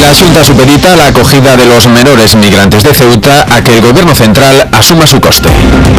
La Xunta supedita la acogida de los menores migrantes de Ceuta a que el Gobierno central asuma su coste.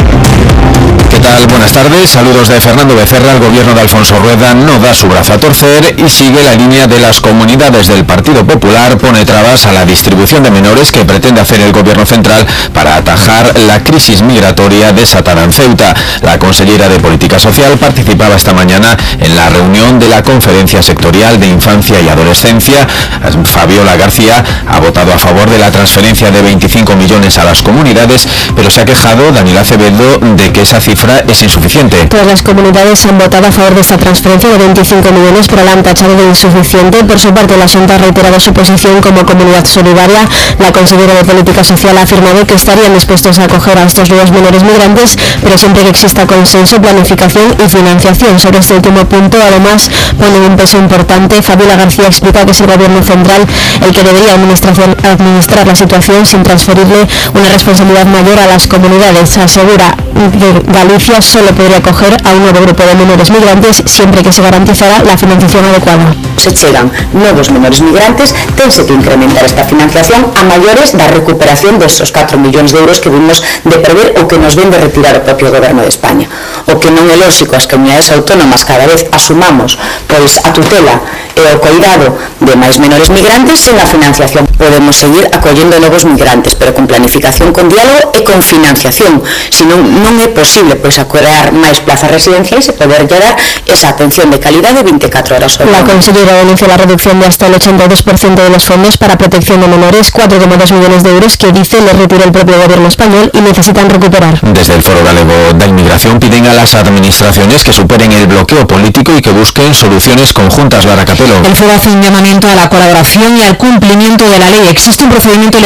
¿Qué tal? Buenas tardes. Saludos de Fernando Becerra. El Gobierno de Alfonso Rueda no da su brazo a torcer y sigue la línea de las comunidades del Partido Popular. Pone trabas a la distribución de menores que pretende hacer el Gobierno central para atajar la crisis migratoria desatada en Ceuta. La consellera de Política Social participaba esta mañana en la reunión de la Conferencia Sectorial de Infancia y Adolescencia. Fabiola García ha votado a favor de la transferencia de 25 millones a las comunidades, pero se ha quejado Daniel Acevedo de que esa cifra es insuficiente. Todas las comunidades han votado a favor de esta transferencia de 25 millones, pero la han tachado de insuficiente. Por su parte, la Xunta ha reiterado su posición como comunidad solidaria. La consejera de Política Social ha afirmado que estarían dispuestos a acoger a estos nuevos menores migrantes, pero siempre que exista consenso, planificación y financiación. Sobre este último punto, además, pone un peso importante. Fabiola García explica que es el Gobierno central el que debería administrar la situación sin transferirle una responsabilidad mayor a las comunidades. Asegura que Galicia solo podría acoger a un nuevo grupo de menores migrantes siempre que se garantizara la financiación adecuada. Se chegan novos menores migrantes, tense que incrementar esta financiación a maiores da recuperación destos 4 millóns de euros que vimos de prever ou que nos ven de retirar o propio Goberno de España. O que non é lóxico as comunidades autónomas cada vez asumamos pois a tutela e o cuidado de máis menores migrantes sen a financiación. Podemos seguir acollendo novos migrantes, pero con planificación, con diálogo e con financiación. Senón non é posible pois crear máis plazas residenciais e poder dar esa atención de calidade 24 horas ao día. La consellera denunció la reducción de hasta el 82% de los fondos para protección de menores, 4,2 millones de euros que dice le retiró el propio Gobierno español y necesitan recuperar. Desde el Foro Galego de Inmigración piden a las administraciones que superen el bloqueo político y que busquen soluciones conjuntas. Lara Capelo. El Foro hace un llamamiento a la colaboración y al cumplimiento de la ley. Existe un procedimiento